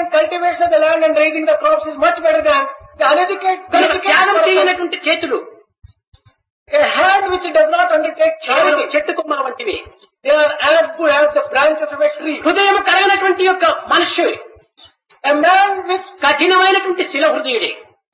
cultivation of the land and raising the crops is much better than the uneducated త్యాగం person. చేయనటువంటి చేతులు A hand which does not undertake charity, చెట్టు కొమ్మల వంటివి. they are as good as the branches of a tree. హృదయం కరగనటువంటి యొక్క మనుష్యుడు A man with కఠినమైనటువంటి శిల హృదయుడే.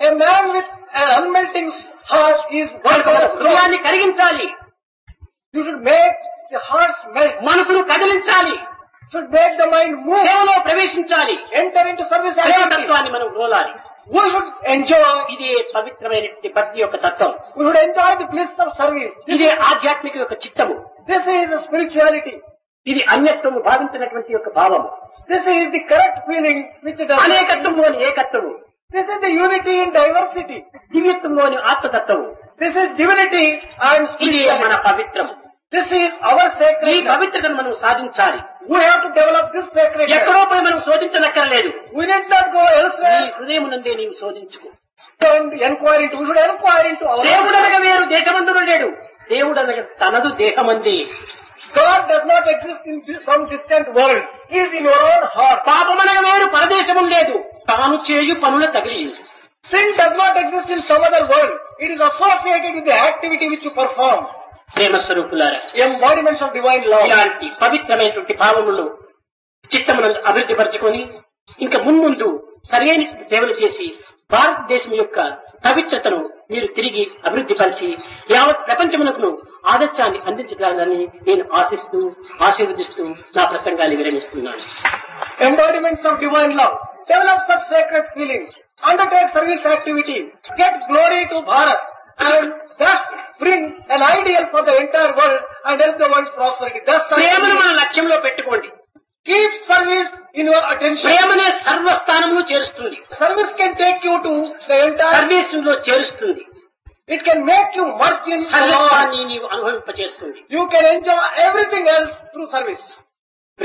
an unmelting heart is వాడు one of హృదయాన్ని కరిగించాలి, You should make the hearts melt. మనసును కదిలించాలి, Should make the mind move. సేవలో ప్రవేశించాలి, Enter into service activity. దైవతత్వాన్ని మనం రోలాలి. We should enjoy. ఇదే పవిత్రమైనటువంటి భక్తి యొక్క తత్వం. We should enjoy the bliss of service. ఇదే ఆధ్యాత్మిక యొక్క చిత్తము. This is the spirituality. ఇది అన్యత్వము భావించినటువంటి యొక్క భావము. This is the correct feeling which it has. అనేకత్వంలోని ఏకత్వము. This is the unity in diversity. దివ్యత్వంలోని ఆత్మతత్వము. This is divinity and ఇది మన spirituality. పవిత్రము. This is our ఈ sacred. పవిత్రతను మనం సాధించాలి. We have to develop this sacred. ఎక్కడో పోయి మనం శోధించనక్కర్లేదు. We need not go నీ elsewhere హృదయం నందే నీవు శోధించుకో. and inquire into. We should inquire into our. దేవుడనగా వేరు దేశమందును లేడు, దేవుడనగా తనదు దేహమంది. God does not exist in some distant world. He is in your own heart. పాపమనగా వేరు పరదేశము లేదు, తాను చేయు పనుల తగిలి. Sin does not exist in some other world. It is associated with the activity which you perform. ప్రేమ స్వరూపులారా, Embodiments of divine love. ఇలాంటి పవిత్రమైనటువంటి భావములు చిత్తమునందు అభివృద్ధి పరచుకొని ఇంకా మున్ముందు సరైన సేవలు చేసి భారతదేశం యొక్క పవిత్రతను మీరు తిరిగి అభివృద్ధి పరిచి యావత్ ప్రపంచమునకు ఆదర్శాన్ని అందించగలరని నేను ఆశిస్తూ ఆశీర్వదిస్తూ నా ప్రసంగాన్ని విరమిస్తున్నాను. Embodiments of divine love. Develop such sacred feelings. Undertake service activity. Get glory to Bharat. And thus bring an ideal for the entire world and help the world's prosperity. Thus, ప్రేమను మన లక్ష్యంలో పెట్టుకోండి. keep service in your attention. ప్రేమనే సర్వస్థానంలో చేరుస్తుంది, Service can take you to the entire. సర్వీసులో చేరుస్తుంది, It can make you merge in the Lord. సర్వస్వాన్ని నీవు అనుభవింపచేస్తుంది. You can enjoy everything else through service.